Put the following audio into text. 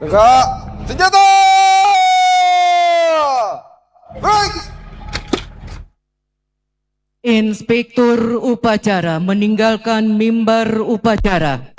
Kakak, senjata! Break! Inspektur upacara meninggalkan mimbar upacara.